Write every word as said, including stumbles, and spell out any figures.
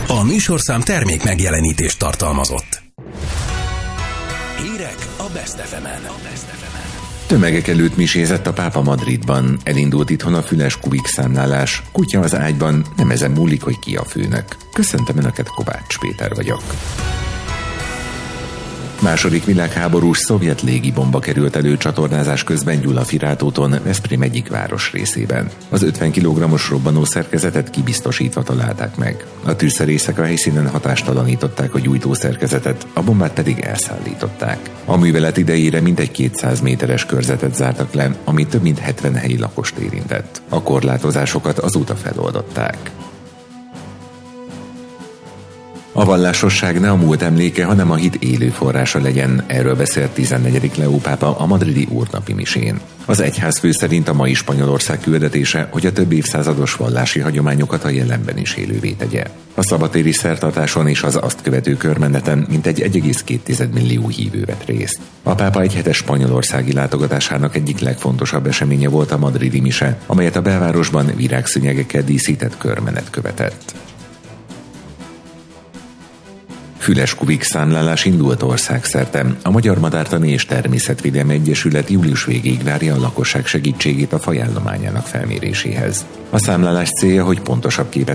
A műsorszám termék megjelenítést tartalmazott. Hírek a Best ef emen. Tömegek előtt misézett a pápa Madridban. Elindult itthon a füles kubik számlálás. Kutya az ágyban, nem ezen múlik, hogy ki a főnök. Köszöntöm Önöket, Kovács Péter vagyok. Második világháborús szovjet légibomba került elő csatornázás közben Gyulafirát úton, Veszprém egyik városrészében. Az ötven kilogrammos robbanó szerkezetet kibiztosítva találták meg. A tűzszerészek a helyszínen hatástalanították a gyújtószerkezetet, a bombát pedig elszállították. A művelet idejére mintegy kétszáz méteres körzetet zártak le, ami több mint hetven helyi lakost érintett. A korlátozásokat azóta feloldották. A vallásosság ne a múlt emléke, hanem a hit élő forrása legyen, erről beszélt tizennegyedik Leó pápa a madridi úrnapi misén. Az egyházfő szerint a mai Spanyolország küldetése, hogy a több évszázados vallási hagyományokat a jelenben is élővé tegye. A szabadtéri szertartáson és az azt követő körmeneten mintegy egy egész két millió hívő vett részt. A pápa egyhetes spanyolországi látogatásának egyik legfontosabb eseménye volt a madridi mise, amelyet a belvárosban virágszőnyegekkel díszített körmenet követett. Füles kubik számlálás indult országszerte. A Magyar Madártani és Természetvédelmi Egyesület július végéig várja a lakosság segítségét a fajállományának felméréséhez. A számlálás célja, hogy pontosabb képet